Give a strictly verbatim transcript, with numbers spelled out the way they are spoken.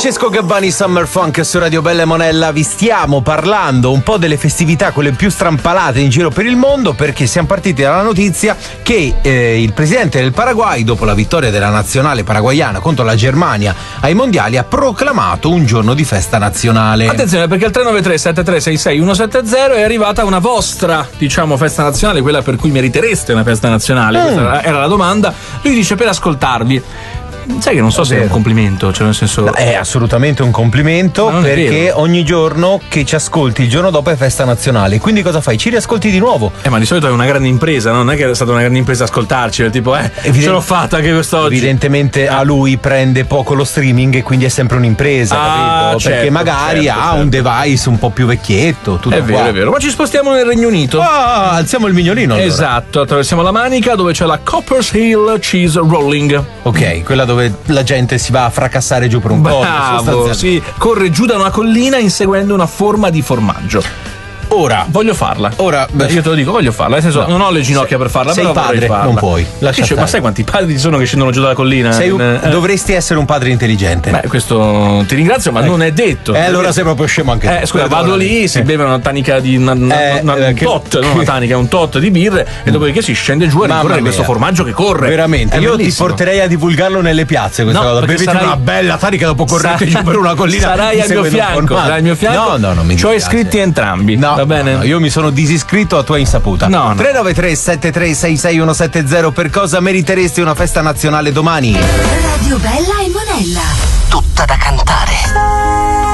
Francesco Gabbani, Summer Funk su Radio Bella e Monella. Vi stiamo parlando un po' delle festività, quelle più strampalate in giro per il mondo, perché siamo partiti dalla notizia che eh, il presidente del Paraguay, dopo la vittoria della nazionale paraguayana contro la Germania ai mondiali, ha proclamato un giorno di festa nazionale. Attenzione, perché al tre nove tre sette tre sei sei uno sette zero è arrivata una vostra, diciamo, festa nazionale, quella per cui meritereste una festa nazionale. Mm. Questa era la domanda. Lui dice: per ascoltarvi. Sai che non so è se vero. È un complimento, cioè nel senso. No, è assolutamente un complimento, perché ogni giorno che ci ascolti il giorno dopo è festa nazionale. Quindi cosa fai? Ci riascolti di nuovo. Eh, ma di solito è una grande impresa, no? Non è che è stata una grande impresa ascoltarci, tipo, eh, Evident- ce l'ho fatta anche quest'oggi. Evidentemente a lui prende poco lo streaming e quindi è sempre un'impresa, ah, capito? certo, perché magari certo, ha certo. un device un po' più vecchietto. Tutto è vero, qua. è vero. Ma ci spostiamo nel Regno Unito. Ah, alziamo il mignolino. Allora. Esatto, attraversiamo la Manica, dove c'è la Coppers Hill Cheese Rolling. Ok, quella dove la gente si va a fracassare giù per un po'. Bravo, sì, corre giù da una collina inseguendo una forma di formaggio. Ora voglio farla. Ora beh, io te lo dico, voglio farla. Nel senso, no. non ho le ginocchia sei, per farla, sei però padre, farla. non puoi. Dice, ma sai quanti padri ci sono che scendono giù dalla collina? Sei un, eh. Dovresti essere un padre intelligente. Beh, questo ti ringrazio, ma eh. non è detto. E eh, allora sei proprio scemo anche tu. Eh, scusa, vado lì, si beve una tanica di una, una, eh, una, eh, un che... tot, non una tanica, un tot di birre, e dopodiché si scende giù a rincorrere questo formaggio che corre. Veramente, è io bellissimo. ti porterei a divulgarlo nelle piazze questa no, cosa. Bevete sarai... una bella tanica dopo correte giù per una collina. Sarai al mio fianco, sarai al mio fianco. No, no, non mi ci ho iscritti entrambi. No, va bene? No, io mi sono disiscritto a tua insaputa. No, no. tre nove tre sette tre sei sei uno sette zero. Per cosa meriteresti una festa nazionale domani? Radio Bella e Monella. Tutta da cantare.